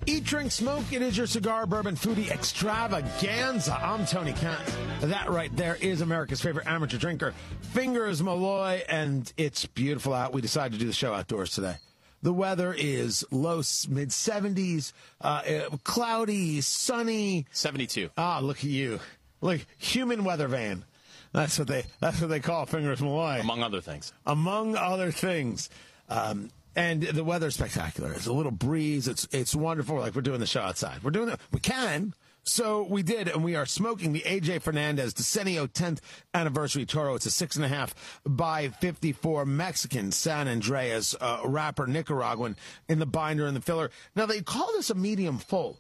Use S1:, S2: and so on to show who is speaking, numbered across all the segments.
S1: Eat, drink, smoke. It is your cigar, bourbon, foodie extravaganza. I'm Tony Kent. That right there is America's favorite amateur drinker, Fingers Malloy, and it's beautiful out. We decided to do the show outdoors today. The weather is low, mid-70s, cloudy, sunny.
S2: 72.
S1: Ah, look at you. Look, human weather van. That's what they call Fingers Malloy.
S2: Among other things.
S1: Among other things. And the weather's spectacular. There's a little breeze. It's wonderful. Like, we're doing the show outside. We're doing it. We can. So we did, and we are smoking the AJ Fernandez Decenio 10th Anniversary Toro. It's a 6.5 by 54 Mexican San Andreas wrapper Nicaraguan in the binder and the filler. Now, they call this a medium full.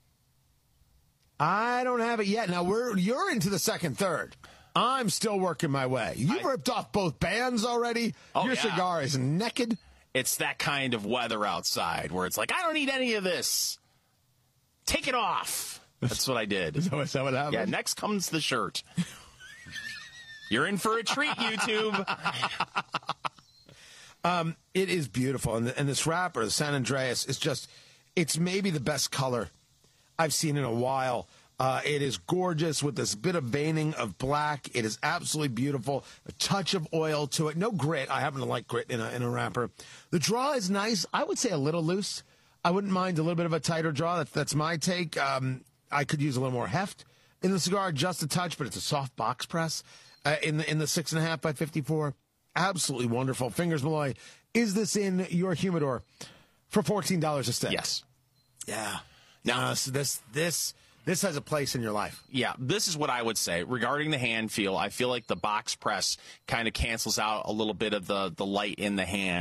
S1: I don't have it yet. Now, you're into the second third. I'm still working my way. You've ripped off both bands already. Your cigar is naked.
S2: It's that kind of weather outside where it's like, I don't need any of this. Take it off. That's what I did.
S1: Is that what happened?
S2: Yeah, next comes the shirt. You're in for a treat, YouTube.
S1: It is beautiful. And this wrapper, the San Andreas, it's maybe the best color I've seen in a while. It is gorgeous with this bit of veining of black. It is absolutely beautiful. A touch of oil to it. No grit. I happen to like grit in a wrapper. The draw is nice. I would say a little loose. I wouldn't mind a little bit of a tighter draw. That's my take. I could use a little more heft in the cigar, just a touch, but it's a soft box press in the 6.5 by 54. Absolutely wonderful. Fingers Malloy. Is this in your humidor for $14 a stick?
S2: Yes.
S1: Yeah. Now, so this has a place in your life.
S2: Yeah, this is what I would say. Regarding the hand feel, I feel like the box press kind of cancels out a little bit of the light in the hand.